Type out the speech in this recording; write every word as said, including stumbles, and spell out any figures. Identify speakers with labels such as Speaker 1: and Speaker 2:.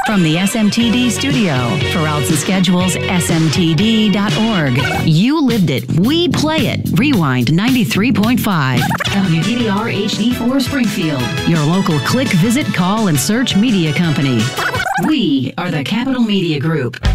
Speaker 1: From the S M T D studio, for routes and schedules, S M T D dot org. You lived it. We play it. Rewind ninety-three point five. W D D R H D four Springfield. Your local click, visit, call, and search media company. We are the Capital Media Group.